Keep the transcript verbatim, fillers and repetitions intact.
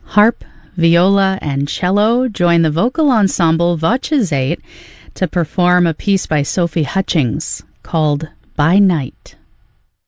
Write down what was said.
Harp, viola, and cello join the vocal ensemble Voces eight to perform a piece by Sophie Hutchings called By Night.